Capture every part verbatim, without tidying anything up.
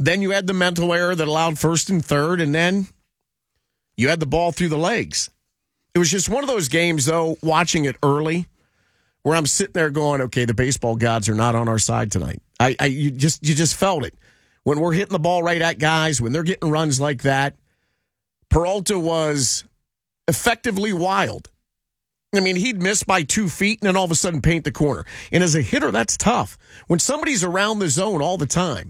then you had the mental error that allowed first and third, and then you had the ball through the legs. It was just one of those games, though, watching it early, where I'm sitting there going, okay, the baseball gods are not on our side tonight. I, I you just you just felt it. When we're hitting the ball right at guys, when they're getting runs like that, Peralta was effectively wild. I mean, he'd miss by two feet and then all of a sudden paint the corner. And as a hitter, that's tough. When somebody's around the zone all the time,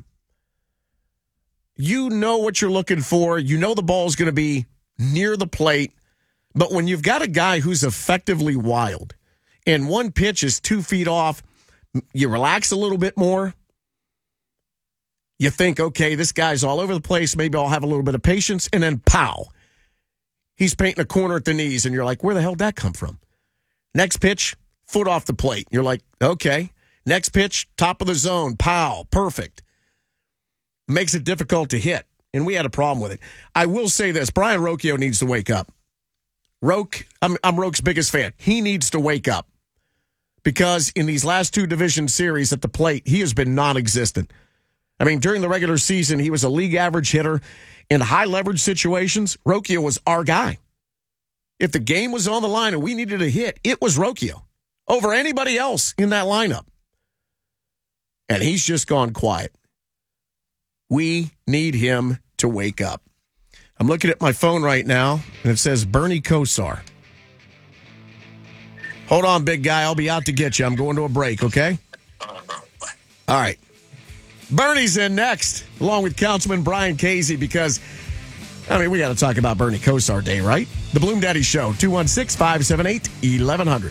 you know what you're looking for. You know the ball's going to be near the plate. But when you've got a guy who's effectively wild and one pitch is two feet off, you relax a little bit more. You think, okay, this guy's all over the place. Maybe I'll have a little bit of patience. And then, pow, he's painting a corner at the knees. And you're like, where the hell did that come from? Next pitch, foot off the plate. You're like, okay. Next pitch, top of the zone, pow, perfect. Makes it difficult to hit. And we had a problem with it. I will say this, Brian Rocchio needs to wake up. Roque, I'm, I'm Roque's biggest fan. He needs to wake up. Because in these last two division series at the plate, he has been non-existent. I mean, during the regular season, he was a league average hitter. In high leverage situations, Rocchio was our guy. If the game was on the line and we needed a hit, it was Rocchio over anybody else in that lineup. And he's just gone quiet. We need him to wake up. I'm looking at my phone right now, and it says Bernie Kosar. Hold on, big guy. I'll be out to get you. I'm going to a break, okay? All right. Bernie's in next, along with Councilman Brian Casey, because, I mean, we got to talk about Bernie Kosar Day, right? The Bloom Daddy Show, two one six, five seven eight, eleven hundred.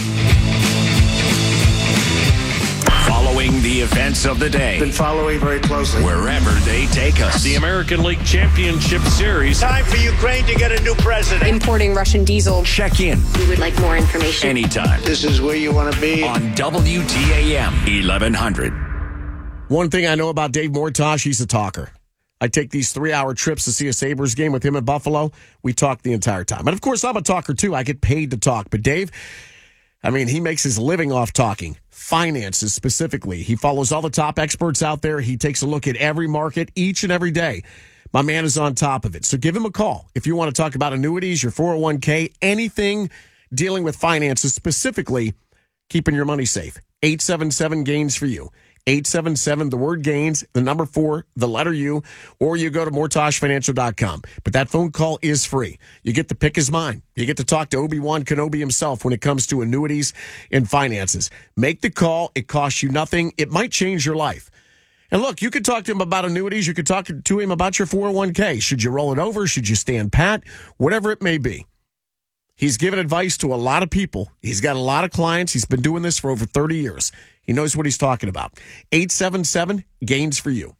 Following the events of the day. Been following very closely. Wherever they take us. The American League Championship Series. Time for Ukraine to get a new president. Importing Russian diesel. Check in. We would like more information. Anytime. This is where you want to be. On W T A M eleven hundred. One thing I know about Dave Mortosh, he's a talker. I take these three-hour trips to see a Sabres game with him in Buffalo. We talk the entire time. And, of course, I'm a talker, too. I get paid to talk. But Dave, I mean, he makes his living off talking. Finances, specifically. He follows all the top experts out there. He takes a look at every market each and every day. My man is on top of it. So give him a call if you want to talk about annuities, your four oh one k, anything dealing with finances, specifically keeping your money safe. eight seven seven gains for you. eight seven seven, the word gains, the number four, the letter U, or you go to mortosh financial dot com. But that phone call is free. You get to pick his mind. You get to talk to Obi-Wan Kenobi himself when it comes to annuities and finances. Make the call. It costs you nothing. It might change your life. And look, you could talk to him about annuities. You could talk to him about your four oh one k. Should you roll it over? Should you stand pat? Whatever it may be. He's given advice to a lot of people. He's got a lot of clients. He's been doing this for over thirty years. He knows what he's talking about. eight seven seven, gains for you.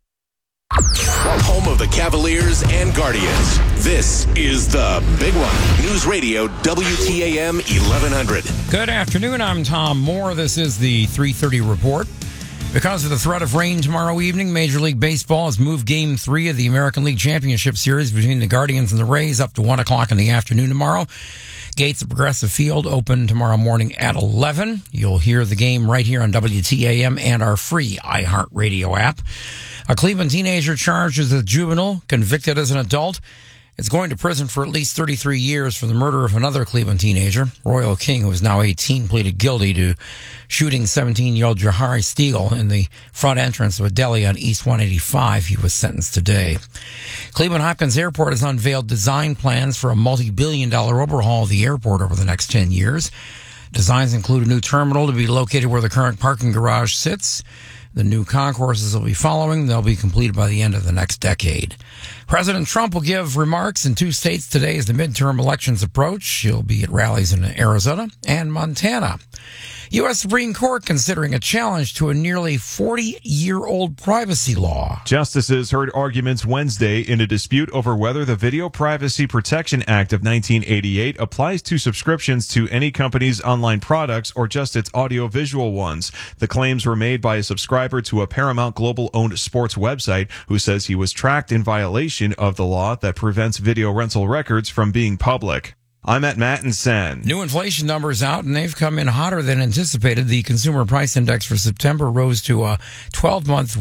Home of the Cavaliers and Guardians. This is the Big One. News Radio W T A M eleven hundred. Good afternoon. I'm Tom Moore. This is the three thirty report. Because of the threat of rain tomorrow evening, Major League Baseball has moved Game three of the American League Championship Series between the Guardians and the Rays up to one o'clock in the afternoon tomorrow. Gates at Progressive Field open tomorrow morning at eleven. You'll hear the game right here on W T A M and our free iHeartRadio app. A Cleveland teenager charged as a juvenile, convicted as an adult, is going to prison for at least thirty-three years for the murder of another Cleveland teenager. Royal King, who is now eighteen, pleaded guilty to shooting seventeen-year-old Jahari Steele in the front entrance of a deli on East one eighty-five. He was sentenced today. Cleveland Hopkins Airport has unveiled design plans for a multi-billion dollar overhaul of the airport over the next ten years. Designs include a new terminal to be located where the current parking garage sits. The new concourses will be following. They'll be completed by the end of the next decade. President Trump will give remarks in two states today as the midterm elections approach. He'll be at rallies in Arizona and Montana. U S Supreme Court considering a challenge to a nearly forty-year-old privacy law. Justices heard arguments Wednesday in a dispute over whether the Video Privacy Protection Act of nineteen eighty-eight applies to subscriptions to any company's online products or just its audiovisual ones. The claims were made by a subscriber to a Paramount Global-owned sports website who says he was tracked in violation of the law that prevents video rental records from being public. I'm at Matt and Sen. New inflation numbers out, and they've come in hotter than anticipated. The consumer price index for September rose to a twelve-month